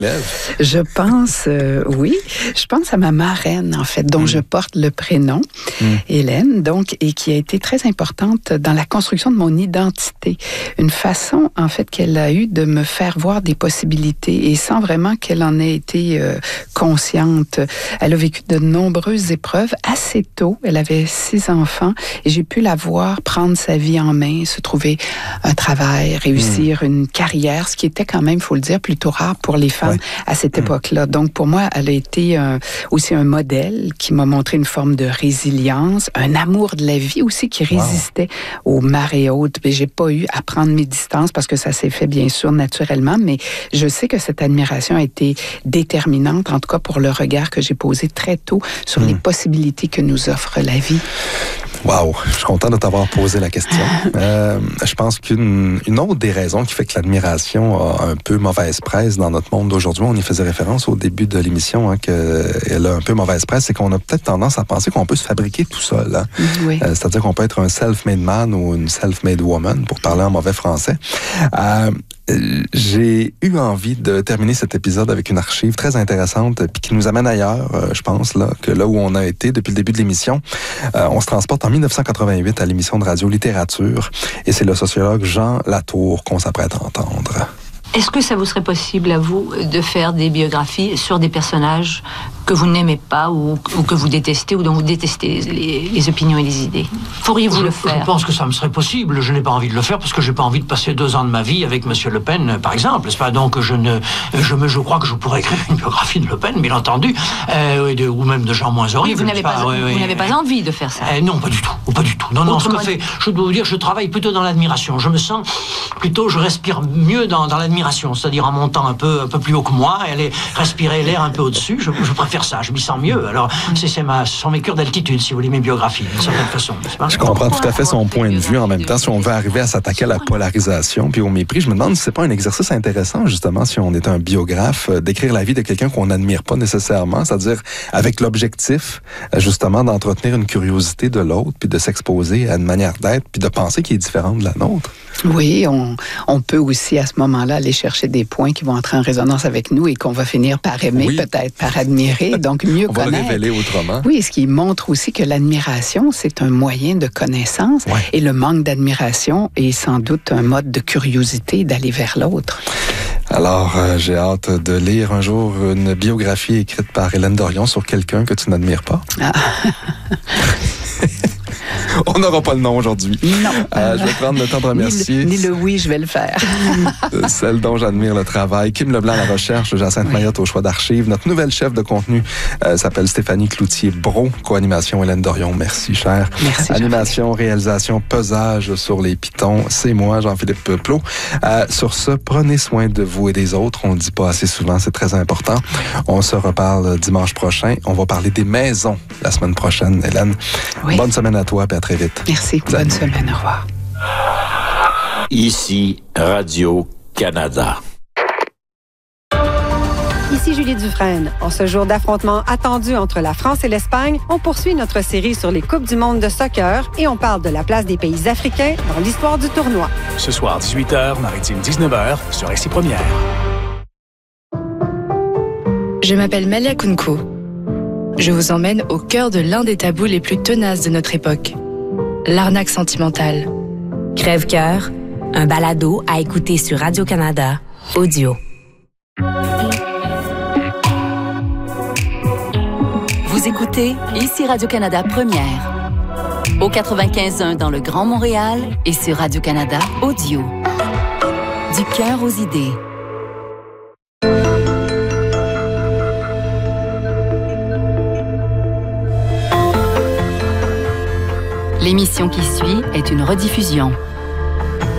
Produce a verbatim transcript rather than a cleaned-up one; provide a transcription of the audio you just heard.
Je pense, euh, oui, je pense à ma marraine, en fait, dont mmh. je porte le prénom, mmh. Hélène, donc, et qui a été très importante dans la construction de mon identité. Une façon, en fait, qu'elle a eue de me faire voir des possibilités et sans vraiment qu'elle en ait été euh, consciente. Elle a vécu de nombreuses épreuves assez tôt. Elle avait six enfants et j'ai pu la voir prendre sa vie en main, se trouver un travail, réussir mmh. une carrière, ce qui était quand même, il faut le dire, plutôt rare pour les femmes. Ouais. À cette mmh. époque-là. Donc, pour moi, elle a été euh, aussi un modèle qui m'a montré une forme de résilience, un amour de la vie aussi qui résistait wow. aux marées hautes. Mais j'ai pas eu à prendre mes distances parce que ça s'est fait, bien sûr, naturellement, mais je sais que cette admiration a été déterminante, en tout cas pour le regard que j'ai posé très tôt sur mmh. les possibilités que nous offre la vie. Wow, je suis content de t'avoir posé la question. euh, je pense qu'une une autre des raisons qui fait que l'admiration a un peu mauvaise presse dans notre monde d'aujourd'hui, on y faisait référence au début de l'émission, hein, qu'elle a un peu mauvaise presse, c'est qu'on a peut-être tendance à penser qu'on peut se fabriquer tout seul. Hein. Oui. Euh, c'est-à-dire qu'on peut être un self-made man ou une self-made woman, pour parler en mauvais français. Euh, J'ai eu envie de terminer cet épisode avec une archive très intéressante puis qui nous amène ailleurs, euh, je pense, là, que là où on a été depuis le début de l'émission. Euh, on se transporte en dix-neuf cent quatre-vingt-huit à l'émission de Radio Littérature et c'est le sociologue Jean Latour qu'on s'apprête à entendre. Est-ce que ça vous serait possible à vous de faire des biographies sur des personnages que vous n'aimez pas ou, ou que vous détestez ou dont vous détestez les, les opinions et les idées? Pourriez-vous je, le faire? Je pense que ça me serait possible. Je n'ai pas envie de le faire parce que j'ai pas envie de passer deux ans de ma vie avec Monsieur Le Pen, par exemple. C'est pas donc je ne, je me, je crois que je pourrais écrire une biographie de Le Pen, bien entendu, euh, de, ou même de gens moins horribles. Vous n'avez pas, pas, oui, vous oui, n'avez oui. pas envie de faire ça? Euh, non, pas du tout, pas du tout. Non, non. Ce que fait, je dois vous dire, je travaille plutôt dans l'admiration. Je me sens plutôt, je respire mieux dans, dans l'admiration, c'est-à-dire en montant un peu, un peu plus haut que moi, et aller respirer l'air un peu au-dessus. Je, je préfère ça. Je m'y sens mieux. Alors, c'est, c'est ma, ce sont mes cures d'altitude, si vous voulez, mes biographies, d'une certaine façon, n'est-ce pas? Je comprends tout à fait son point de vue. En même temps, si on veut arriver à s'attaquer à la polarisation puis au mépris, je me demande si c'est pas un exercice intéressant, justement, si on est un biographe, d'écrire la vie de quelqu'un qu'on n'admire pas nécessairement, c'est-à-dire avec l'objectif, justement, d'entretenir une curiosité de l'autre, puis de s'exposer à une manière d'être, puis de penser qu'il est différent de la nôtre. Oui, on, on peut aussi, à ce moment-là, aller chercher des points qui vont entrer en résonance avec nous et qu'on va finir par aimer, oui. peut-être par admirer, donc mieux on connaître. On va le révéler autrement. Oui, ce qui montre aussi que l'admiration, c'est un moyen de connaissance ouais. et le manque d'admiration est sans doute un mode de curiosité d'aller vers l'autre. Alors, euh, j'ai hâte de lire un jour une biographie écrite par Hélène Dorion sur quelqu'un que tu n'admires pas. Ah. On n'aura pas le nom aujourd'hui. Non. Euh, je vais prendre le temps de remercier. Ni le, ni le oui, je vais le faire. Celle dont j'admire le travail. Kim Leblanc à la recherche, Jacinthe oui. Mayotte au choix d'archives. Notre nouvelle chef de contenu euh, s'appelle Stéphanie Cloutier-Bro. Co-animation Hélène Dorion. Merci, cher. Merci. Animation, réalisation, pesage sur les pitons. C'est moi, Jean-Philippe Plot. Euh, sur ce, prenez soin de vous et des autres. On ne le dit pas assez souvent, c'est très important. On se reparle dimanche prochain. On va parler des maisons la semaine prochaine, Hélène. Oui. Bonne semaine à toi et à très vite. Merci. Salut. Bonne semaine. Au revoir. Ici, Radio-Canada. Ici Julie Dufresne. En ce jour d'affrontement attendu entre la France et l'Espagne, on poursuit notre série sur les Coupes du monde de soccer et on parle de la place des pays africains dans l'histoire du tournoi. Ce soir, dix-huit heures, Maritime dix-neuf heures, sur R C Première. Je m'appelle Malia Kounkou. Je vous emmène au cœur de l'un des tabous les plus tenaces de notre époque. L'arnaque sentimentale. Crève-cœur, un balado à écouter sur Radio-Canada, audio. Vous écoutez ici Radio-Canada Première. Au quatre-vingt-quinze un dans le Grand Montréal et sur Radio-Canada Audio. Du cœur aux idées. L'émission qui suit est une rediffusion.